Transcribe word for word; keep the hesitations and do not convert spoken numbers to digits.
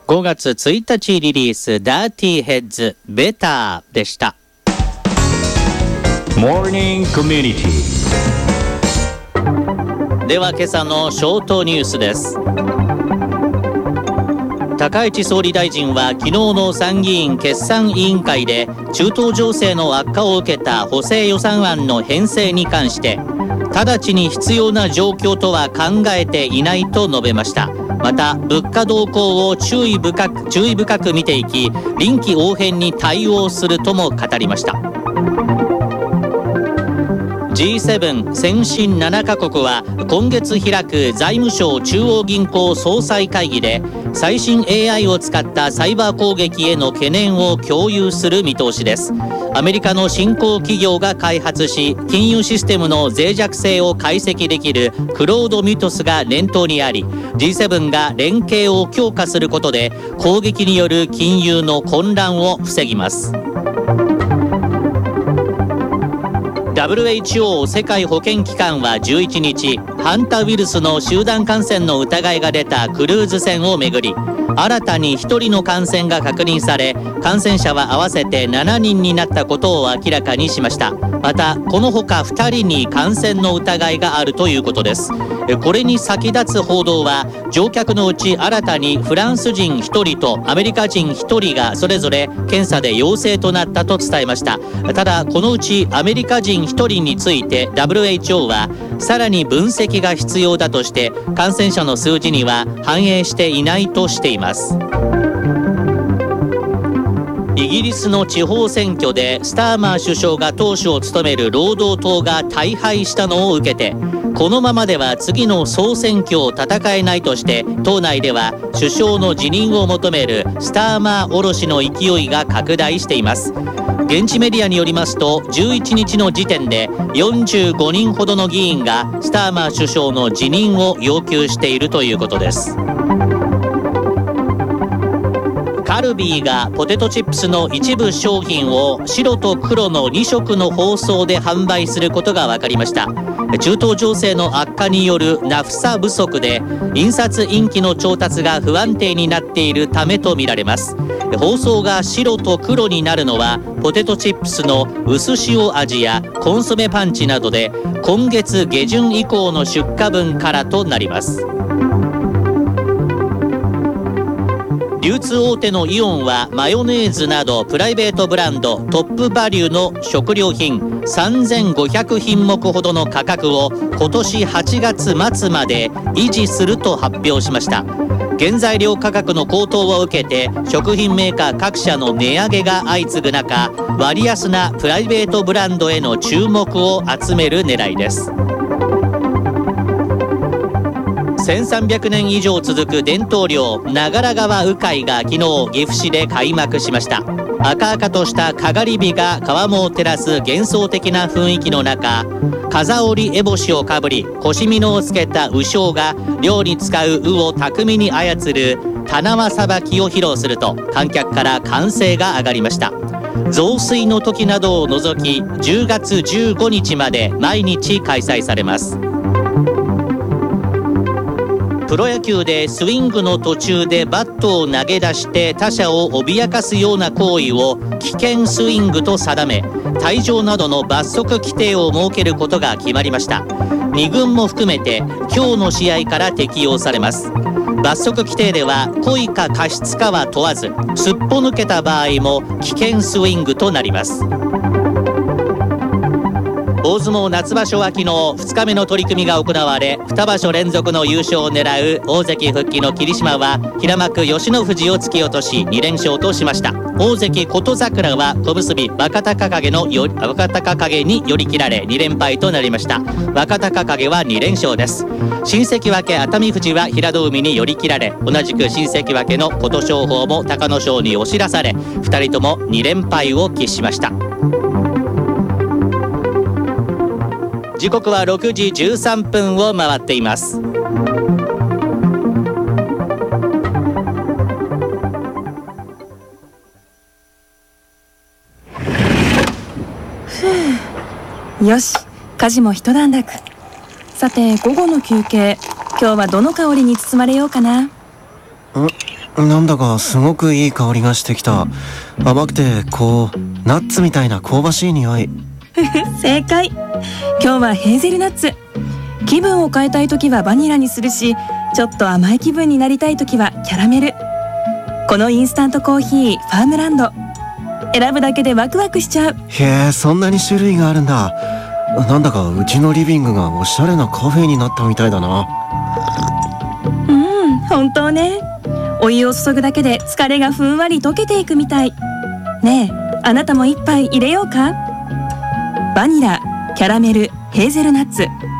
ごがつついたちリリース、ダーティーヘッズベターでした。 モーニングコミュニティ。 では今朝のショートニュースです。高市総理大臣は昨日の参議院決算委員会で、中東情勢の悪化を受けた補正予算案の編成に関して、直ちに必要な状況とは考えていないと述べました。また物価動向を注意深く注意深く見ていき、臨機応変に対応するとも語りました。 ジーセブン 先進ななカ国は今月開く財務省中央銀行総裁会議で、最新 エーアイ を使ったサイバー攻撃への懸念を共有する見通しです。アメリカの新興企業が開発し、金融システムの脆弱性を解析できるクロードミュトスが念頭にあり、 ジーセブン が連携を強化することで攻撃による金融の混乱を防ぎます。ダブリューエイチオー 世界保健機関はじゅういちにち、ハンタウイルスの集団感染の疑いが出たクルーズ船をめぐり、新たにひとりの感染が確認され、感染者は合わせてしちにんになったことを明らかにしました。またこのほかふたりに感染の疑いがあるということです。これに先立つ報道は、乗客のうち新たにフランス人ひとりとアメリカ人ひとりがそれぞれ検査で陽性となったと伝えました。ただこのうちアメリカ人ひとりについて ダブリューエイチオー はさらに分析が必要だとして、感染者の数字には反映していないとしています。イギリスの地方選挙でスターマー首相が党首を務める労働党が大敗したのを受けて、このままでは次の総選挙を戦えないとして、党内では首相の辞任を求めるスターマー下ろしの勢いが拡大しています。現地メディアによりますと、じゅういちにちの時点でよんじゅうごにんほどの議員がスターマー首相の辞任を要求しているということです。カルビーがポテトチップスの一部商品を白と黒のにしょくの包装で販売することが分かりました。中東情勢の悪化によるナフサ不足で、印刷インキの調達が不安定になっているためとみられます。包装が白と黒になるのは、ポテトチップスの薄塩味やコンソメパンチなどで今月下旬以降の出荷分からとなります。流通大手のイオンはマヨネーズなどプライベートブランドトップバリューの食料品さんぜんごひゃくひんもくほどの価格を今年はちがつまつまで維持すると発表しました。原材料価格の高騰を受けて、食品メーカー各社の値上げが相次ぐ中、割安なプライベートブランドへの注目を集める狙いです。せんさんびゃくねん以上続く伝統漁、長良川鵜飼が昨日岐阜市で開幕しました。赤々としたかがり火が川面を照らす幻想的な雰囲気の中、風織烏帽子をかぶり腰みのをつけた鵜匠が漁に使う鵜を巧みに操る棚輪さばきを披露すると、観客から歓声が上がりました。増水の時などを除きじゅうがつじゅうごにちまで毎日開催されます。プロ野球でスイングの途中でバットを投げ出して他者を脅かすような行為を危険スイングと定め、退場などの罰則規定を設けることが決まりました。にぐんも含めて今日の試合から適用されます。罰則規定では故意か過失かは問わず、すっぽ抜けた場合も危険スイングとなります。大相撲夏場所は昨日ふつかめの取り組みが行われ、に場所連続の優勝を狙う大関復帰の霧島は平幕吉野富士を突き落としにれんしょうとしました。大関琴櫻は小結若隆景のよ若隆景に寄り切られにれんぱいとなりました。若隆景はにれんしょうです。新関脇熱海富士は平戸海に寄り切られ、同じく新関脇の琴勝峰も隆の勝に押し出され、ふたりともにれんぱいを喫しました。時刻はろくじじゅうさんぷんを回っています。 ふう、よし、家事も一段落。さて午後の休憩、今日はどの香りに包まれようかな。 んなんだかすごくいい香りがしてきた。甘くてこうナッツみたいな香ばしい匂い。 正解。今日はヘーゼルナッツ。気分を変えたいときはバニラにするし、ちょっと甘い気分になりたいときはキャラメル。このインスタントコーヒーファームランド、選ぶだけでワクワクしちゃう。 へえ、そんなに種類があるんだ。なんだかうちのリビングがおしゃれなカフェになったみたいだな。 うん、本当ね。お湯を注ぐだけで疲れがふんわり溶けていくみたい。ねえ、あなたも一杯入れようか。バニラ、キャラメル、ヘーゼルナッツ、